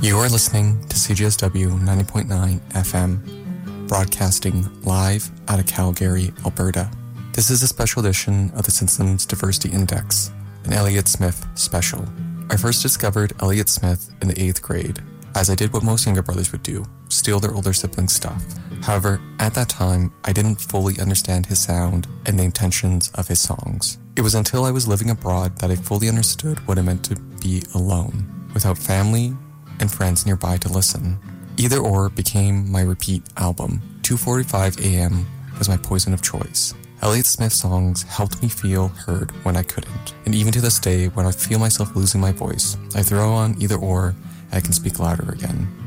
You are listening to CJSW 90.9 FM, broadcasting live out of Calgary, Alberta. This is a special edition of the Simpsons Diversity Index, an Elliott Smith special. I first discovered Elliott Smith in the 8th grade, as I did what most younger brothers would do, steal their older siblings' stuff. However, at that time, I didn't fully understand his sound and the intentions of his songs. It was until I was living abroad that I fully understood what it meant to be alone, without family and friends nearby to listen. Either Or became my repeat album. 2:45 a.m. was my poison of choice. Elliott Smith songs helped me feel heard when I couldn't. And even to this day, when I feel myself losing my voice, I throw on Either Or and I can speak louder again.